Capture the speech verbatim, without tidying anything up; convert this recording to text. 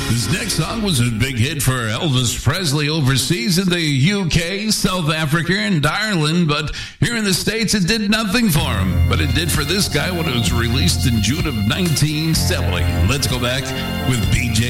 This next song was a big hit for Elvis Presley overseas in the U K, South Africa, and Ireland, but here in the States it did nothing for him. But it did for this guy when it was released in June of nineteen seventy. Let's go back with B J